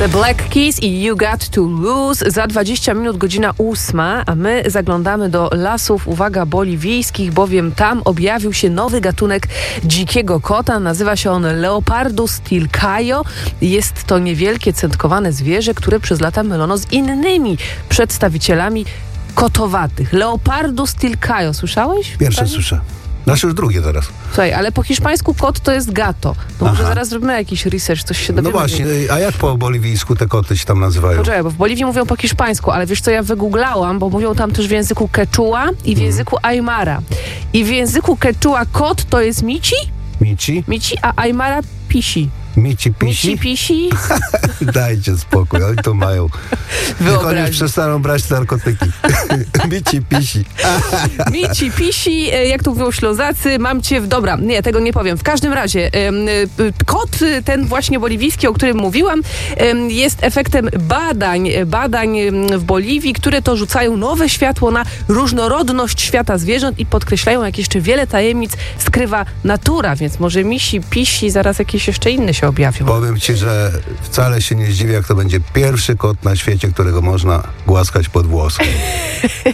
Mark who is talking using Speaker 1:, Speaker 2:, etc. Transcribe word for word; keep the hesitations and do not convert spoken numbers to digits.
Speaker 1: The Black Keys i You Got to Lose. Za dwadzieścia minut godzina ósma, a my zaglądamy do lasów, uwaga, boliwijskich, bowiem tam objawił się nowy gatunek dzikiego kota. Nazywa się on Leopardus tilcaio. Jest to niewielkie, centkowane zwierzę, które przez lata mylono z innymi przedstawicielami kotowatych. Leopardus tilcaio. Słyszałeś?
Speaker 2: Pierwsze
Speaker 1: Pani?
Speaker 2: słyszę. Znaczy już drugie teraz.
Speaker 1: Słuchaj, ale po hiszpańsku kot to jest gato. No może
Speaker 2: Aha.
Speaker 1: zaraz zrobimy jakiś research, coś się
Speaker 2: No
Speaker 1: dowiemy.
Speaker 2: właśnie, a jak po boliwijsku te koty się tam nazywają?
Speaker 1: Poczekaj, bo w Boliwii mówią po hiszpańsku, ale wiesz co, ja wygooglałam, bo mówią tam też w języku quechua i w języku aymara. I w języku quechua kot to jest mici,
Speaker 2: Mici?
Speaker 1: mici, a aymara pisi.
Speaker 2: Mici pisi?
Speaker 1: Mici pisi.
Speaker 2: Dajcie spokój, oni to mają. Niech oni
Speaker 1: Wyobraź.
Speaker 2: już przestaną brać narkotyki. Mici pisi.
Speaker 1: Mici pisi, e, jak to mówią Ślązacy, mam cię w... Dobra, nie, tego nie powiem. W każdym razie, em, e, kot, e, ten właśnie boliwijski, o którym mówiłam, em, jest efektem badań, e, badań em, w Boliwii, które to rzucają nowe światło na różnorodność świata zwierząt i podkreślają, jak jeszcze wiele tajemnic skrywa natura, więc może misi, pisi, zaraz jakieś jeszcze inne się objawią.
Speaker 2: Powiem ci, że wcale się nie zdziwię, jak to będzie pierwszy kot na świecie, którego można głaskać pod włoskiem.